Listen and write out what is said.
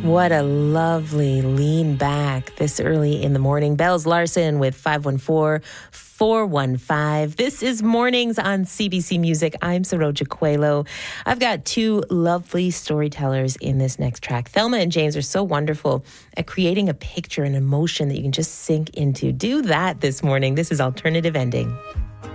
What a lovely lean back this early in the morning. Bells Larson with 514-415. This is Mornings on CBC Music. I'm Saroja Coelho. I've got two lovely storytellers in this next track. Thelma and James are so wonderful at creating a picture and emotion that you can just sink into. Do that this morning. This is Alternative Ending.